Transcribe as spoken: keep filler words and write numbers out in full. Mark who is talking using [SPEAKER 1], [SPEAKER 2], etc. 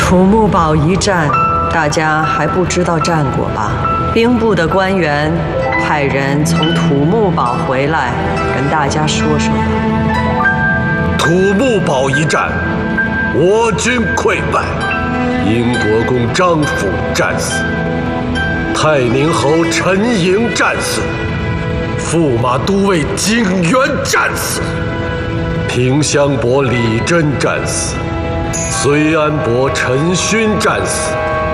[SPEAKER 1] 土木堡一战，大家还不知道战果吧？兵部的官员派人从土木堡回来，跟大家说说吧。
[SPEAKER 2] 土木堡一战，我军溃败，英国公张辅战死，太宁侯陈莹战死，驸马都尉景元战死，平襄伯李真战死，绥安伯陈勋战死，